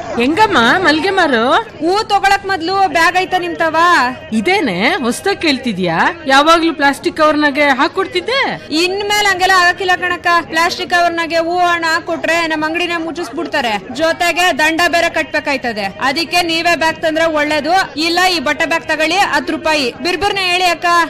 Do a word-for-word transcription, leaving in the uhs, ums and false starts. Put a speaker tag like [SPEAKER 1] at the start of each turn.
[SPEAKER 1] ಹೆಂಗಮ್ಮ ಮಲ್ಗೆ ಮಾರು?
[SPEAKER 2] ಹೂ ತಗೊಳಕ್ ಮೊದ್ಲು ಬ್ಯಾಗ್ ಐತ ನಿಮ್ತವ?
[SPEAKER 1] ಇದೇನೆ ಹೊಸ್ದಾಗ್ ಕೇಳ್ತಿದ್ಯಾ? ಯಾವಾಗ್ಲೂ ಪ್ಲಾಸ್ಟಿಕ್ ಕವರ್ನಾಗೆ ಹಾಕೊಡ್ತಿದ್ದೆ.
[SPEAKER 2] ಇನ್ಮೇಲೆ ಹಂಗೆಲ್ಲ ಆಗಕ್ಕಿಲ್ಲ ಕಣಕ್ಕ. ಪ್ಲಾಸ್ಟಿಕ್ ಕವರ್ನಾಗೆ ಹೂ ಹಣ ಹಾಕೊಟ್ರೆ ನಮ್ ಅಂಗಡಿನ ಮುಚ್ಚಿಸ್ಬಿಡ್ತಾರೆ, ಜೊತೆಗೆ ದಂಡ ಬೇರೆ ಕಟ್ಬೇಕಾಯ್ತದೆ. ಅದಕ್ಕೆ ನೀವೇ ಬ್ಯಾಗ್ ತಂದ್ರೆ ಒಳ್ಳೇದು. ಇಲ್ಲ ಈ ಬಟ್ಟೆ ಬ್ಯಾಗ್ ತಗೊಳ್ಳಿ, ಹತ್ತು ರೂಪಾಯಿ. ಬಿರ್ಬಿರ್ನ ಹೇಳಿ ಅಕ್ಕ.